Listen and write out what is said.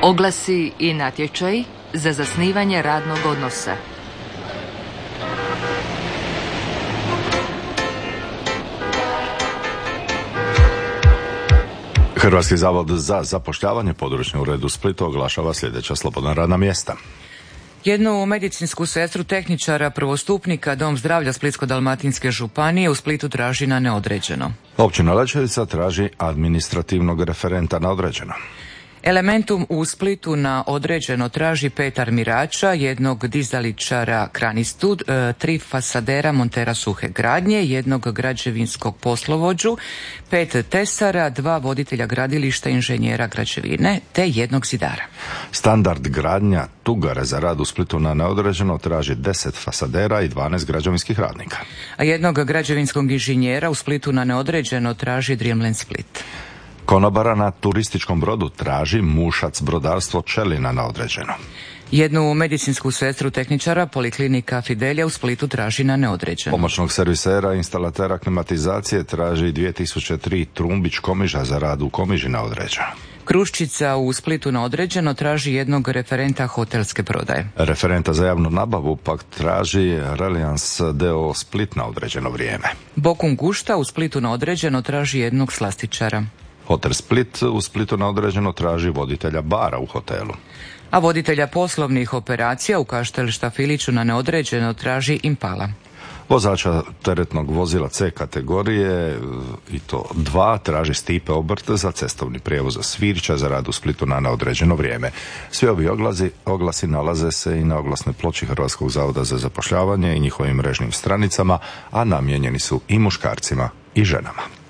Oglasi i natječaj za zasnivanje radnog odnosa. Hrvatski zavod za zapošljavanje područni ured u Splitu oglašava sljedeća slobodna radna mjesta. Jednu medicinsku sestru tehničara prvostupnika Dom zdravlja Splitsko-dalmatinske županije u Splitu traži na neodređeno. Općina Lećevica traži administrativnog referenta na određeno. Elementum u Splitu na određeno traži 5 armirača, jednog dizaličara kranistu, 3 fasadera montera suhe gradnje, jednog građevinskog poslovođu, 5 tesara, 2 voditelja gradilišta inženjera građevine te jednog zidara. Standard gradnja Tugare za rad u Splitu na neodređeno traži 10 fasadera i 12 građevinskih radnika. A jednog građevinskog inženjera u Splitu na neodređeno traži Dreamland Split. Konobara na turističkom brodu traži Mušac brodarstvo Čelina na određeno. Jednu medicinsku sestru tehničara Poliklinika Fidelija u Splitu traži na neodređeno. Pomoćnog servisera instalatera klimatizacije traži 2003 Trumbić Komiža za rad u Komiži na određeno. Kruščica u Splitu na određeno traži jednog referenta hotelske prodaje. Referenta za javnu nabavu pak traži Reliance d.o.o. Split na određeno vrijeme. Bokum Gušta u Splitu na određeno traži jednog slastičara. Hotel Split u Splitu na određeno traži voditelja bara u hotelu. A voditelja poslovnih operacija u Kaštel Štafiliću na neodređeno traži Impala. Vozača teretnog vozila C kategorije, i to 2, traži Stipe Obrt za cestovni prijevoz Svirča za rad u Splitu na neodređeno vrijeme. Svi ovi oglasi nalaze se i na oglasnoj ploči Hrvatskog zavoda za zapošljavanje i njihovim mrežnim stranicama, a namijenjeni su i muškarcima i ženama.